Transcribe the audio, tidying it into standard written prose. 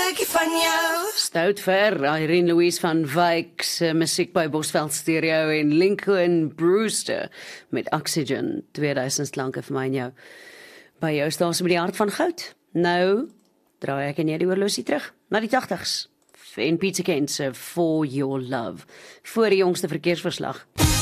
stukkie van jou. Stout vir Irene Louise van Wyk se musiek by Bosveld Stereo en Lincoln Brewster met Oxygen, 2000 klanke vir my en jou. By jou staan sy met die hart van goud. Nou draai ek en jy die oorlosie terug na die 80s. En Pieter Kent se For Your Love, voor die jongste verkeersverslag.